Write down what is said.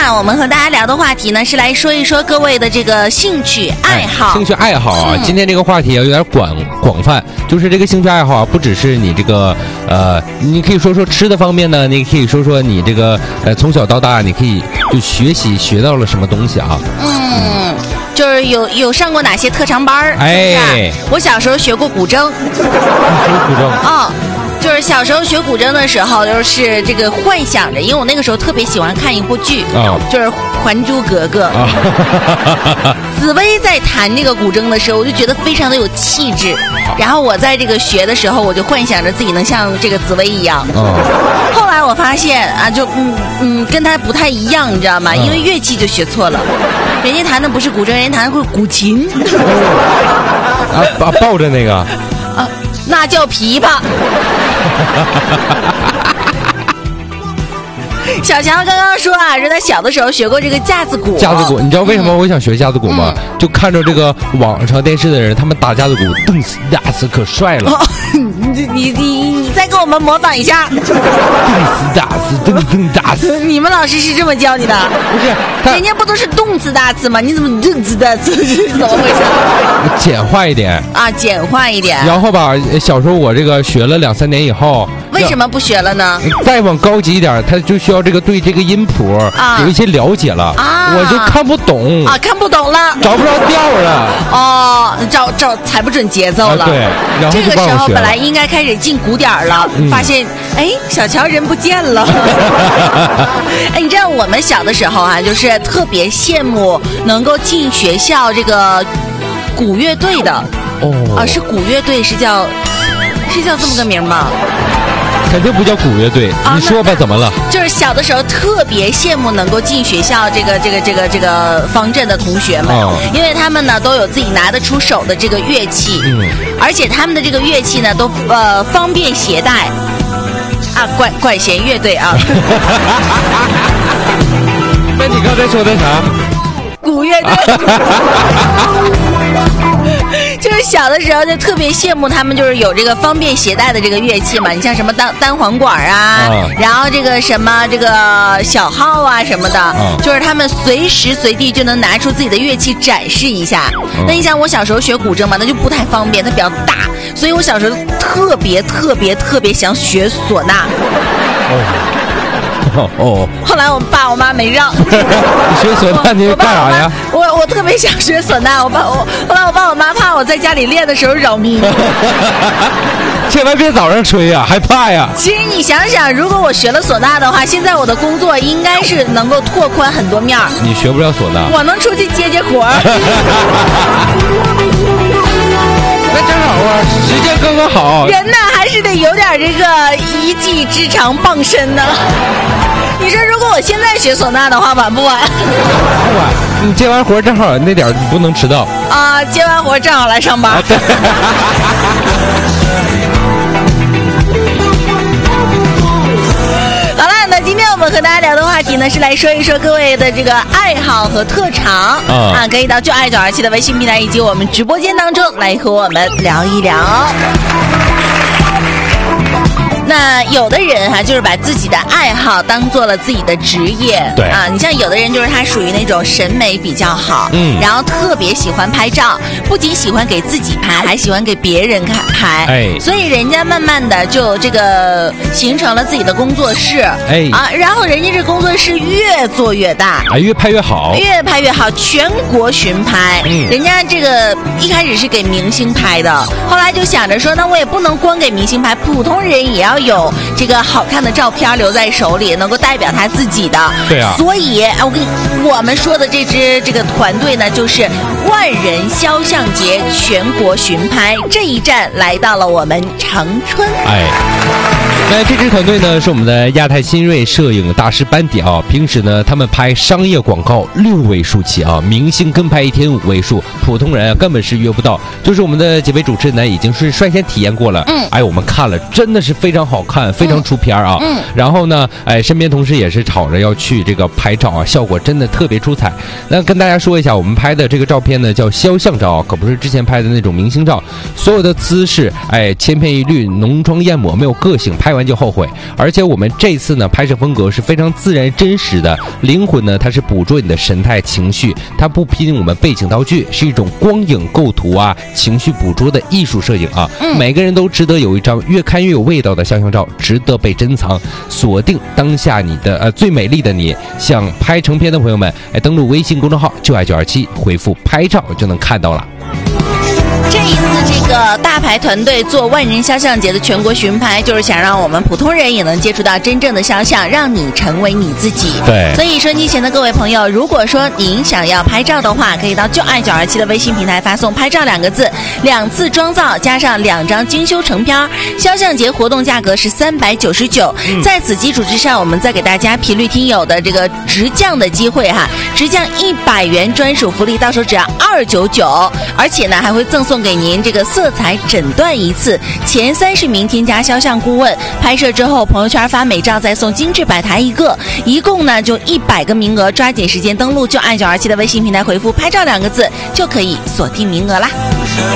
啊，我们和大家聊的话题呢，是来说一说各位的这个兴趣爱好。 兴趣爱好啊，今天这个话题有点广泛，就是这个兴趣爱好啊，不只是你这个你可以说说吃的方面呢，你可以说说你这个从小到大，你可以就学到了什么东西啊？ 就是有上过哪些特长班？ 哎， 我小时候学过古筝。 学古筝哦。就是小时候学古筝的时候，就是这个幻想着，因为我那个时候特别喜欢看一部剧，就是《还珠格格》。紫薇在弹这个古筝的时候，我就觉得非常的有气质。然后我在这个学的时候，我就幻想着自己能像这个紫薇一样。后来我发现啊，就跟她不太一样，你知道吗？因为乐器就学错了，人家弹的不是古筝，人家弹的是古琴。 抱着那个。 那叫琵琶。小强刚刚说啊，说他小的时候学过这个架子鼓。 架子鼓，你知道为什么我想学架子鼓吗？就看着这个网上电视的人，他们打架子鼓，噔死打死可帅了。 你再给我们模仿一下。 噔死打死，噔打死。 你们老师是这么教你的？ 不是， 人家不都是动词大词吗？你怎么噔词大词？是怎么回事？ 简化一点啊，简化一点。 然后吧，小时候我这个学了2-3年以后， 为什么不学了呢？ 再往高级一点，他就需要这个对这个音谱有一些了解了啊，我就看不懂啊，看不懂了， 找不着调了。 哦，踩不准节奏了。 对，然后这个时候本来应该开始进鼓点了，发现小乔人不见了。你知道我们小的时候啊，就是特别羡慕能够进学校这个鼓乐队的。是鼓乐队，是叫这么个名吗？ 肯定不叫鼓乐队，你说吧，怎么了？ 就是小的时候特别羡慕能够进学校这个方阵的同学们，因为他们呢都有自己拿得出手的这个乐器，而且他们的这个乐器呢都方便携带。啊，管弦乐队啊。 那你刚才说的啥？ 鼓乐队。就是小的时候就特别羡慕他们，就是有这个方便携带的这个乐器嘛。你像什么单簧管啊，然后这个什么这个小号啊什么的，就是他们随时随地就能拿出自己的乐器展示一下。那你像我小时候学古筝嘛，那就不太方便，它比较大，所以我小时候特别想学唢呐。后来我爸我妈没让。 你学唢呐你干啥呀？ 我特别想学唢呐，后来我爸我妈怕我在家里练的时候扰民。 千万别早上吹呀，害怕呀。 其实你想想，如果我学了唢呐的话，现在我的工作应该是能够拓宽很多面。 你学不了唢呐， 我能出去接活。 那正好啊，时间刚刚好。 人呢还是得有点这个一技之长傍身呢。你说如果我现在学唢呐的话，晚不晚？ 不晚，你接完活正好那点你不能迟到啊！接完活正好来上班。好了，那今天我们和大家聊的话题呢，是来说一说各位的这个爱好和特长啊，可以到就爱927的微信平台以及我们直播间当中来和我们聊一聊。那有的人就是把自己的爱好当做了自己的职业。 对啊，你像有的人就是他属于那种审美比较好，然后特别喜欢拍照，不仅喜欢给自己拍，还喜欢给别人拍。所以人家慢慢的就这个形成了自己的工作室。然后人家这工作室越做越大， 越拍越好， 越拍越好，全国巡拍。人家这个一开始是给明星拍的，后来就想着说，那我也不能光给明星拍，普通人也要有这个好看的照片留在手里，能够代表他自己的。 对啊， 所以我们说的这个团队呢，就是万人肖像节全国巡拍，这一站来到了我们长春。 那这支团队呢是我们的亚太新锐摄影大师班底啊。平时呢他们拍商业广告6位数起啊，明星跟拍1天5位数，普通人根本是约不到。就是我们的几位主持人呢已经是率先体验过了。我们看了真的是非常好。 好看，非常出片啊。然后呢，身边同事也是吵着要去这个拍照啊，效果真的特别出彩。那跟大家说一下，我们拍的这个照片呢叫肖像照，可不是之前拍的那种明星照，所有的姿势千篇一律，浓妆艳抹，没有个性，拍完就后悔。而且我们这次呢拍摄风格是非常自然真实的，灵魂呢它是捕捉你的神态情绪，它不拼我们背景道具，是一种光影构图啊，情绪捕捉的艺术摄影啊。每个人都值得有一张越看越有味道的肖像照，值得被珍藏。锁定当下你的最美丽的你。想拍成片的朋友们，登录微信公众号就爱927，回复拍照就能看到了。 这一次这个大牌团队做万人肖像节的全国巡拍，就是想让我们普通人也能接触到真正的肖像，让你成为你自己。 对， 所以收音机前的各位朋友，如果说您想要拍照的话，可以到就爱927的微信平台发送拍照2个字，2次妆造加上2张精修成片。肖像节活动价格是399，在此基础之上，我们再给大家频率听友的这个直降的机会哈，直降100元专属福利，到时候只要299，而且呢还会赠送给您这个色彩诊断一次，前30名添加肖像顾问，拍摄之后朋友圈发美照再送精致摆台1个，一共呢就100个名额，抓紧时间登录就爱927的微信平台回复拍照2个字就可以锁定名额啦。